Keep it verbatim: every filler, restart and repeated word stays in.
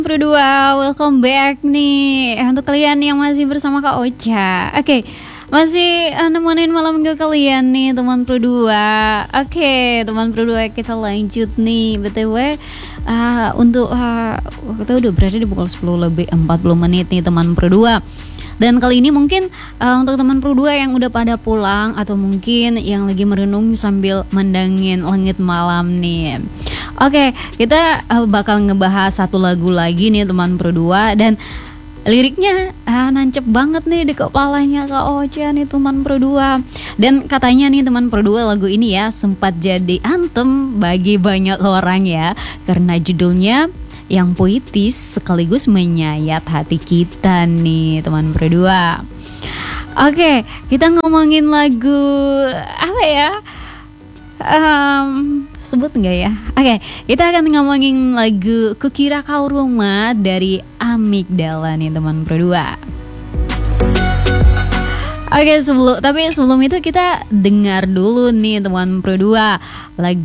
Pro dua, welcome back nih untuk kalian yang masih bersama Kak Ocha. Oke, okay, masih uh, nemenin malam minggu kalian nih teman Pro dua. Oke, okay, teman Pro dua, kita lanjut nih. B T W uh, untuk uh, kita udah berada di pukul sepuluh lebih empat puluh menit nih teman Pro dua. Dan kali ini mungkin uh, untuk teman Pro dua yang udah pada pulang atau mungkin yang lagi merenung sambil mendangin langit malam nih. Oke, kita uh, bakal ngebahas satu lagu lagi nih teman Pro dua, dan liriknya uh, nancep banget nih di kepalanya Kak Ocha nih teman Pro dua. Dan katanya nih teman Pro dua, lagu ini ya sempat jadi anthem bagi banyak orang ya, karena judulnya yang puitis sekaligus menyayat hati kita nih teman Pro dua. Oke, kita ngomongin lagu apa ya? Um, sebut enggak ya? Oke, kita akan ngomongin lagu Kukira Kau Rumah dari Amigdala nih teman Pro dua. Oke, sebelum tapi sebelum itu kita dengar dulu nih teman Pro dua lagu